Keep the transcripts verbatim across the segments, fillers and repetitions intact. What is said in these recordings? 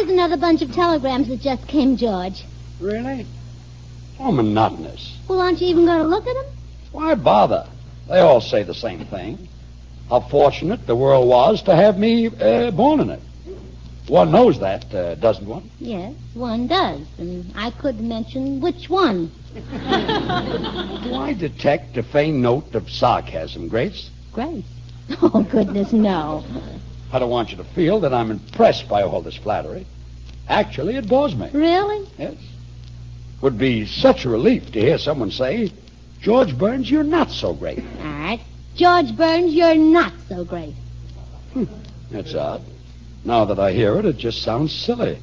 Here's another bunch of telegrams that just came, George. Really? How monotonous. Well, aren't you even going to look at them? Why bother? They all say the same thing. How fortunate the world was to have me uh, born in it. One knows that, uh, doesn't one? Yes, one does, and I couldn't mention which one. Do I detect a faint note of sarcasm, Grace? Grace? Oh, goodness, no. I don't want you to feel that I'm impressed by all this flattery. Actually, it bores me. Really? Yes. Would be such a relief to hear someone say, George Burns, you're not so great. All right. George Burns, you're not so great. Hmm. That's odd. Now that I hear it, it just sounds silly.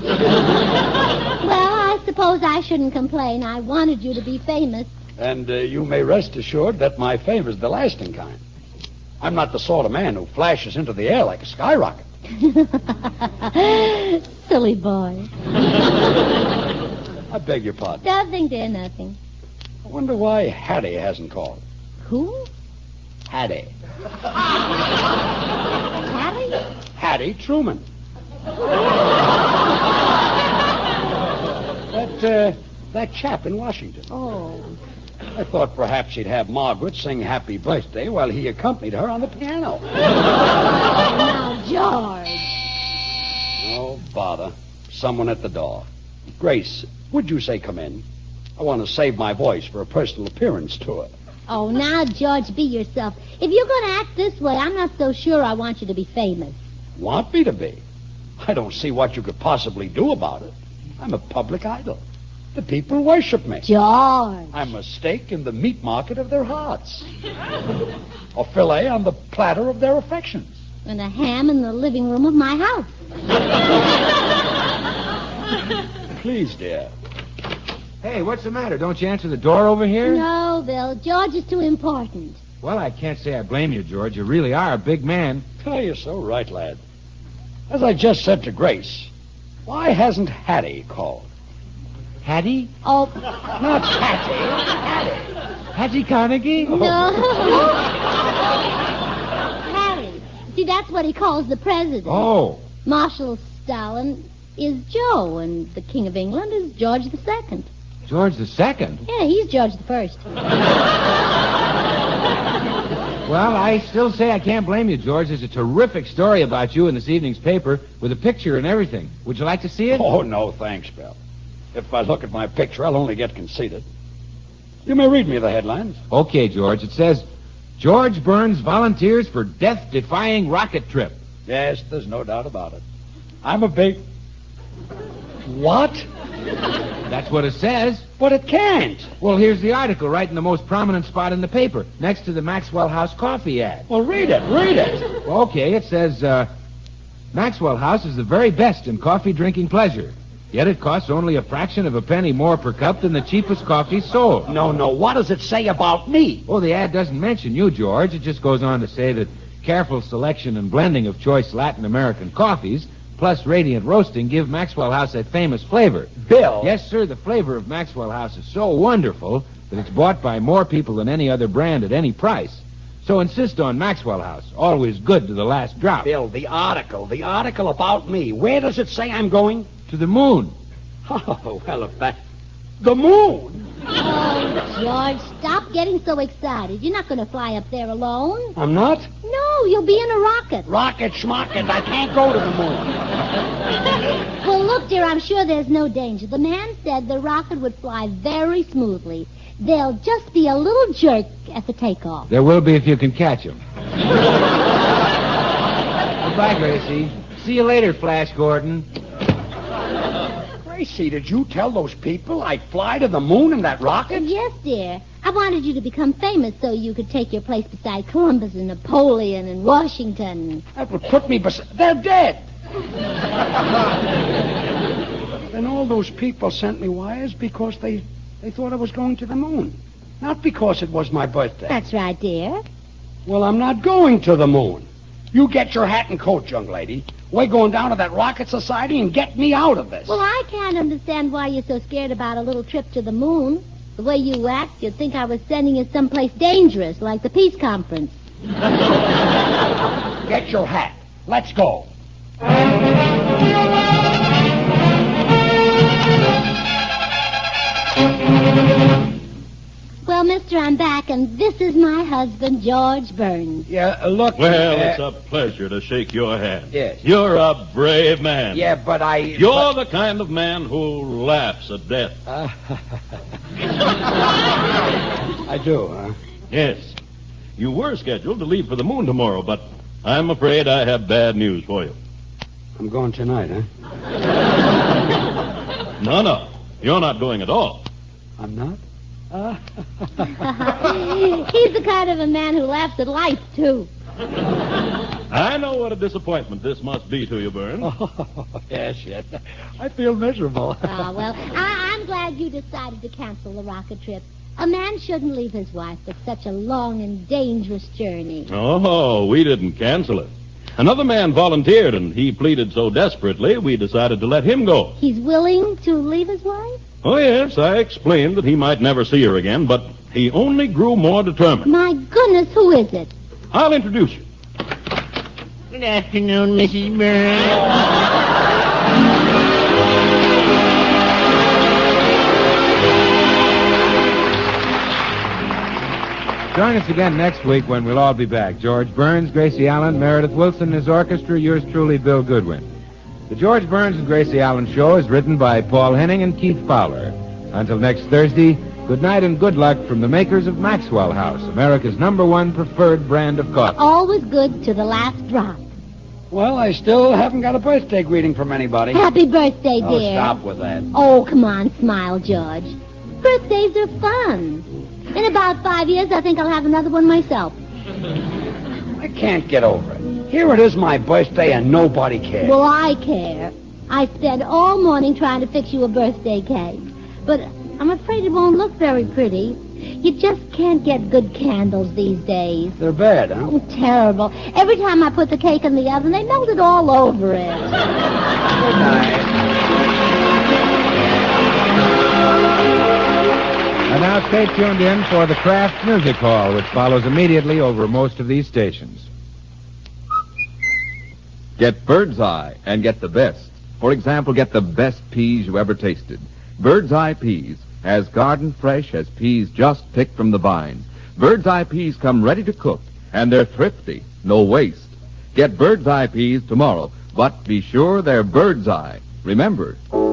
Well, I suppose I shouldn't complain. I wanted you to be famous. And uh, you may rest assured that my fame is the lasting kind. I'm not the sort of man who flashes into the air like a skyrocket. Silly boy. I beg your pardon. Nothing, dear, nothing. I wonder why Hattie hasn't called. Who? Hattie. Hattie? Hattie Truman. that, uh, that chap in Washington. Oh. I thought perhaps he'd have Margaret sing Happy Birthday while he accompanied her on the piano. Now, George. Oh, bother. Someone at the door. Grace, would you say come in? I want to save my voice for a personal appearance tour. Oh, now, George, be yourself. If you're going to act this way, I'm not so sure I want you to be famous. Want me to be? I don't see what you could possibly do about it. I'm a public idol. The people worship me. George. I'm a steak in the meat market of their hearts. A fillet on the platter of their affections. And a ham in the living room of my house. Please, dear. Hey, what's the matter? Don't you answer the door over here? No, Bill. George is too important. Well, I can't say I blame you, George. You really are a big man. Oh, you're so right, lad. As I just said to Grace, why hasn't Hattie called? Hattie? Oh. Not Hattie. Hattie. Hattie Carnegie? No. Harry. See, that's what he calls the president. Oh. Marshal Stalin is Joe, and the King of England is George the Second. George the Second? Yeah, he's George the First. Well, I still say I can't blame you, George. There's a terrific story about you in this evening's paper with a picture and everything. Would you like to see it? Oh, no, thanks, Bill. If I look at my picture, I'll only get conceited. You may read me the headlines. Okay, George. It says, George Burns volunteers for death-defying rocket trip. Yes, there's no doubt about it. I'm a big... What? That's what it says. But it can't. Well, here's the article right in the most prominent spot in the paper, next to the Maxwell House coffee ad. Well, read it, read it. Okay, it says, uh, Maxwell House is the very best in coffee drinking pleasure. Yet it costs only a fraction of a penny more per cup than the cheapest coffee sold. No, no, what does it say about me? Oh, the ad doesn't mention you, George. It just goes on to say that careful selection and blending of choice Latin American coffees, plus radiant roasting, give Maxwell House that famous flavor. Bill. Yes, sir, the flavor of Maxwell House is so wonderful that it's bought by more people than any other brand at any price. So insist on Maxwell House, always good to the last drop. Bill, the article, the article about me, where does it say I'm going? To the moon. Oh, well, if that... The moon? Oh, George, stop getting so excited. You're not going to fly up there alone. I'm not? No, you'll be in a rocket. Rocket schmocket, I can't go to the moon. Well, look, dear, I'm sure there's no danger. The man said the rocket would fly very smoothly. There'll just be a little jerk at the takeoff. There will be if you can catch him. Goodbye, Gracie. See you later, Flash Gordon. Gracie, did you tell those people I'd fly to the moon in that rocket? Yes, dear. I wanted you to become famous so you could take your place beside Columbus and Napoleon and Washington. That would put me beside... They're dead. Then all those people sent me wires because they, they thought I was going to the moon. Not because it was my birthday. That's right, dear. Well, I'm not going to the moon. You get your hat and coat, young lady. We're going down to that rocket society and get me out of this. Well, I can't understand why you're so scared about a little trip to the moon. The way you act, you'd think I was sending you someplace dangerous, like the peace conference. Get your hat. Let's go. Mister, I'm back, and this is my husband, George Burns. Yeah, uh, look... Well, uh, it's a pleasure to shake your hand. Yes. You're a brave man. Yeah, but I... You're the kind of man who laughs at death. Uh, I do, huh? Yes. You were scheduled to leave for the moon tomorrow, but I'm afraid I have bad news for you. I'm going tonight, huh? No, no. You're not going at all. I'm not? Uh, He's the kind of a man who laughs at life, too. I know what a disappointment this must be to you, Burns. oh, yes, yes. I feel miserable. Ah, well, I- I'm glad you decided to cancel the rocket trip. A man shouldn't leave his wife for such a long and dangerous journey. Oh, we didn't cancel it. Another man volunteered, and he pleaded so desperately, we decided to let him go. He's willing to leave his wife? Oh, yes, I explained that he might never see her again, but he only grew more determined. My goodness, who is it? I'll introduce you. Good afternoon, Missus Burns. Join us again next week when we'll all be back. George Burns, Gracie Allen, Meredith Wilson, his orchestra, yours truly, Bill Goodwin. The George Burns and Gracie Allen Show is written by Paul Henning and Keith Fowler. Until next Thursday, good night and good luck from the makers of Maxwell House, America's number one preferred brand of coffee. Always good to the last drop. Well, I still haven't got a birthday greeting from anybody. Happy birthday, Oh, dear. stop with that. Oh, come on, smile, George. Birthdays are fun. In about five years, I think I'll have another one myself. I can't get over it. Here it is my birthday and nobody cares. Well, I care. I spent all morning trying to fix you a birthday cake. But I'm afraid it won't look very pretty. You just can't get good candles these days. They're bad, huh? Oh, terrible. Every time I put the cake in the oven, they melted all over it. Good night. And now stay tuned in for the Kraft Music Hall, which follows immediately over most of these stations. Get Bird's Eye and get the best. For example, get the best peas you ever tasted. Bird's Eye Peas, as garden fresh as peas just picked from the vine. Bird's Eye Peas come ready to cook, and they're thrifty, no waste. Get Bird's Eye Peas tomorrow, but be sure they're Bird's Eye. Remember,